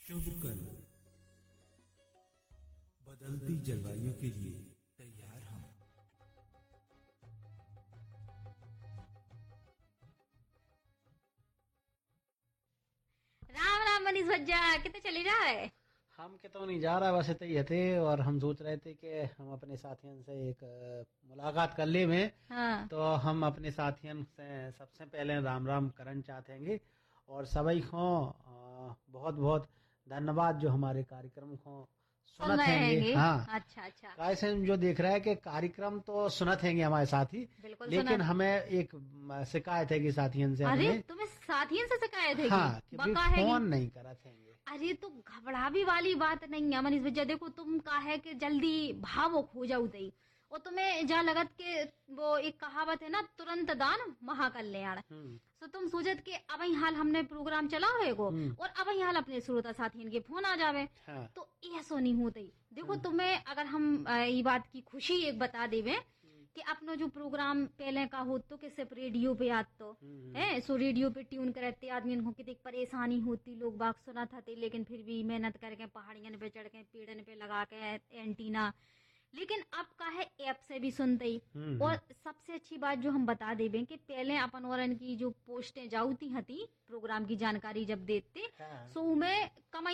शुभ कल, बदलती जलवायु के लिए तैयार हम। राम राम मनीष भज्जा, कितने चले रहा है? हम के तो नहीं जा रहा, बस इतने ही थे। और हम सोच रहे थे कि हम अपने साथियों से एक मुलाकात कर ले में। हाँ। तो हम अपने साथियों से सबसे पहले राम राम करन चाहते हैं और सभी को बहुत बहुत धन्यवाद जो हमारे कार्यक्रम को सुनत हैंगे। हाँ, अच्छा अच्छा। कैसे जो देख रहा है कि कार्यक्रम तो सुनत हैंगे हमारे साथी, बिल्कुल लेकिन सुना। हमें एक शिकायत है कि साथियों से अरे अपने। तुम्हें साथियों से शिकायत है? हाँ, कि बका भी है फोन नहीं करत हैंगे। अरे तो घबरावी वाली बात नहीं है मनीष भज्जा। देखो तुम का है कि जल्दी भावुक हो जाओ दई, और तुम्हें जहाँ लगत के वो एक कहावत है ना, तुरंत दान महाकल्याण। तो तुम सोचत के अब ही हाल हमने प्रोग्राम चला होएगो और अब ही हाल अपने श्रोता साथियों के फोन आ जावे। हाँ। तो ऐसो नहीं होते। देखो तुम्हें अगर हम ये बात की खुशी एक बता देवे कि अपना जो प्रोग्राम पहले का हो तो कि सिर्फ रेडियो पे आत तो है, सो रेडियो पे ट्यून करते आदमी को कितनी परेशानी होती, लोग बाग सुना था लेकिन फिर भी मेहनत करके पहाड़ियों पे चढ़ के पेड़न पे लगा के एंटीना। लेकिन अब का है ऐप से भी सुनते ही। और सबसे अच्छी बात जो हम बता देवे कि पहले अपन और की जो पोस्टें जाऊती हती प्रोग्राम की जानकारी जब देते, हाँ। सो में कमाई